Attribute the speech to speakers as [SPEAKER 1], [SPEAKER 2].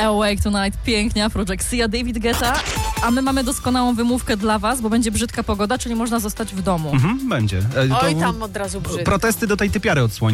[SPEAKER 1] Awake Tonight, pięknie, Afrojack, Sia, David Guetta. A my mamy doskonałą wymówkę dla was, bo będzie brzydka pogoda, czyli można zostać w domu.
[SPEAKER 2] Będzie.
[SPEAKER 3] Oj, tam od razu brzydko.
[SPEAKER 2] Protesty do tej typiary odsłoni.